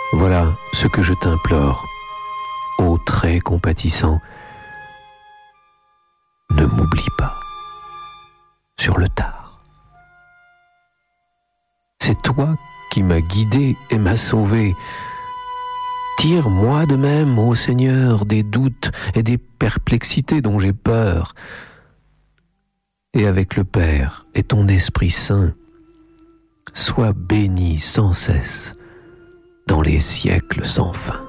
Voilà ce que je t'implore, ô très compatissant. Ne m'oublie pas sur le tard. C'est toi qui m'as guidé et m'as sauvé. Tire-moi de même, ô Seigneur, des doutes et des perplexités dont j'ai peur. Et avec le Père et ton Esprit Saint, sois béni sans cesse dans les siècles sans fin.